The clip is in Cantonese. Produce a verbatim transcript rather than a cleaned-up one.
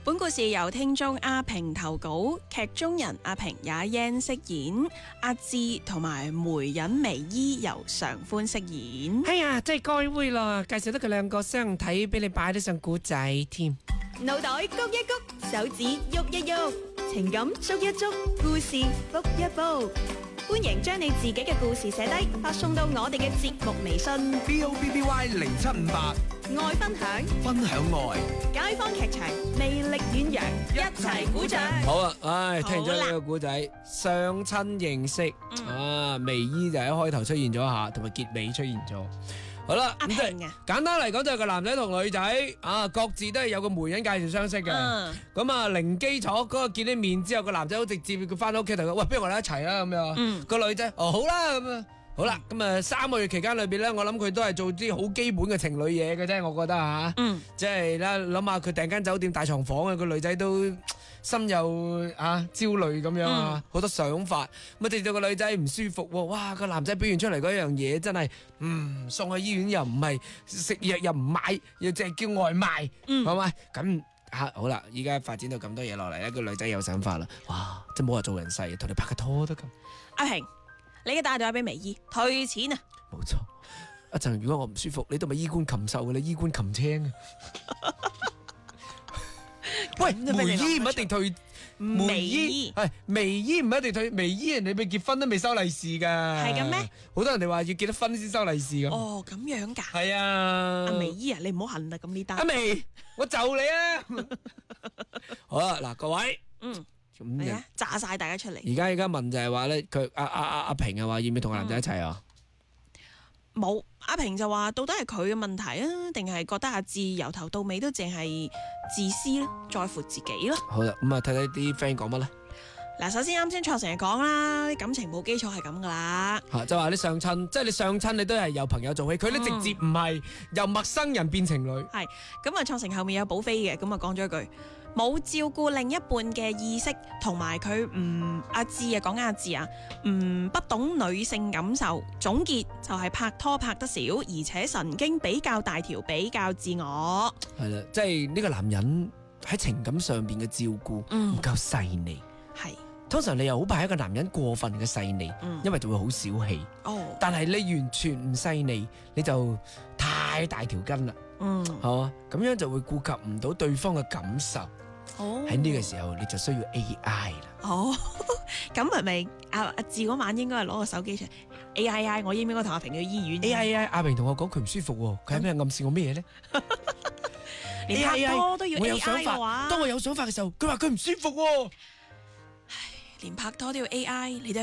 本故事由聽眾阿平投稿，劇中人阿平也因飾演，阿志同埋媒人微姨由常歡飾演。 哎呀，真係該會咯，介紹得佢兩個相睇，俾你擺得上古仔添。 腦袋谷一谷，手指喐一喐，情感捉一捉，故事卜一卜。歡迎將你自己嘅故事寫低，發送到我哋嘅節目微信 B O B B Y 零七五八， 愛分享， 分享愛， 街坊劇場魅力遠揚，一齊鼓掌。 好啦，唉，聽咗好啦呢個古仔，相親認識、 嗯啊，微姨就喺開頭出現咗下，同埋結尾出現咗。好啦， 阿咁即係平啊， 簡單嚟講就係個男仔同女仔啊，各自都係有個媒人介紹相識嘅。 嗯咁啊，零基礎嗰個見咗面之後，個男仔好直接，佢翻到屋企同佢，喂，不如我哋一齊啦咁樣。 嗯個女仔，哦好啦咁啊，好啦，咁啊三個月期間裏邊咧，我諗佢都係做啲好基本嘅情侶嘢嘅啫，我覺得吓。 嗯， 即係咧諗下佢訂間酒店大床房啊，個女仔都心有啊焦慮咁樣啊，好多想法。咁啊，直到個女仔唔舒服喎，哇！個男仔表現出嚟嗰樣嘢真係，嗯，送去醫院又唔係，食藥又唔買，又淨係叫外賣， 嗯係咪？咁啊好啦，依家發展到咁多嘢落嚟咧，個女仔有想法啦，哇！真冇話做人世，同你拍個拖都咁。 阿平，你嘅打電話俾微姨退錢啊！ 冇錯，一陣如果我唔舒服，你都咪衣冠禽獸嘅，你衣冠禽青啊！喂，梅姨唔一定退，梅微姨姨係微姨唔一定退，微姨人哋未結婚都未收利是噶，係嘅咩？ 好多人哋話要結得婚先收利是咁， 哦，咁樣㗎。 係啊， 阿微姨啊，你唔好恨啦，咁呢單阿。微，我就你啊！好啦，嗱各位， 嗯， 咁人係啊，炸晒大家出嚟。 而家而家問就係話咧，佢阿阿阿阿平啊話要唔要同個男仔一齊啊？ 冇，阿平就話到底係佢嘅問題啊，定係覺得阿志由頭到尾都淨係自私咧，在乎自己咯。 好啦，咁啊睇睇啲 friend 講乜咧？ 嗱，首先啱先錯成日講啦，啲感情冇基礎係咁噶啦。 吓就話你上親，即係你上親，你都係由朋友做起，佢咧直接唔係由陌生人變情侶。 係咁啊，創成後面有補飛嘅，咁啊講咗一句冇照顧另一半嘅意識，同埋佢唔阿志啊，講緊阿志啊，唔不懂女性感受。總結就係拍拖拍得少，而且神經比較大條，比較自我。 係啦，即係呢個男人喺情感上邊嘅照顧嗯唔夠細膩。 係通常你又好怕一個男人過分嘅細膩， 嗯因為就會好小氣。 哦， 但係你完全唔細膩，你就太大條筋啦， 嗯， 係嘛？咁樣就會顧及唔到對方嘅感受。 哦喺呢個時候，你就需要 A I 啦。 哦，咁係咪阿阿志嗰晚應該係攞個手機出嚟 A I I？我應唔應該同阿平去醫院 A I I 阿明同我講佢唔舒服喎，佢係咩暗示我咩嘢咧？ 連拍拖都要我 A 有 I 想嘅話法，當我有想法嘅時候，佢話佢唔舒服喎。 連拍拖都要 A I，你都